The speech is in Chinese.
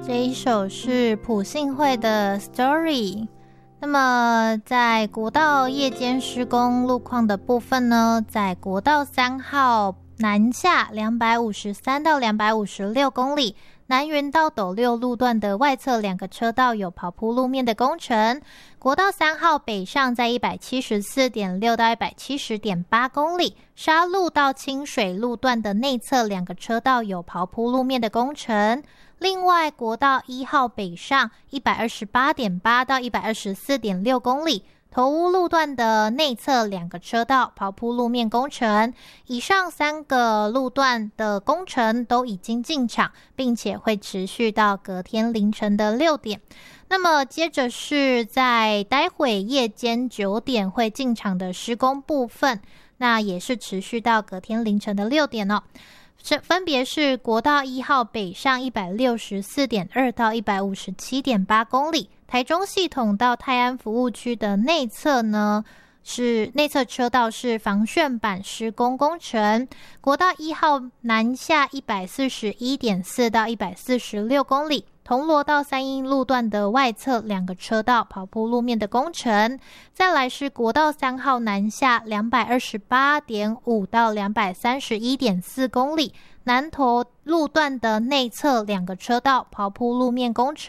这一首是普信会的 Story。 那么在国道夜间施工路况的部分呢，在国道3号南下253到256公里，南云到斗六路段的外侧2个车道有刨铺路面的工程。国道3号北上在 174.6 到 170.8 公里，沙鹿到清水路段的内侧2个车道有刨铺路面的工程。另外，国道1号北上 128.8 到 124.6 公里，头屋路段的内侧2个车道刨铺路面工程。以上3个路段的工程都已经进场，并且会持续到隔天凌晨的6点。那么接着是在待会夜间9点会进场的施工部分，那也是持续到隔天凌晨的6点哦。分别是国道1号北上 164.2 到 157.8 公里，台中系统到泰安服务区的内侧呢，是内侧车道是防楦板施工工程。国道1号南下 141.4 到 146 公里，铜锣到三鶯路段的外侧2个车道刨铺路面的工程。再来是国道3号南下 228.5 到 231.4 公里，南投路段的内侧2个车道刨铺路面工程。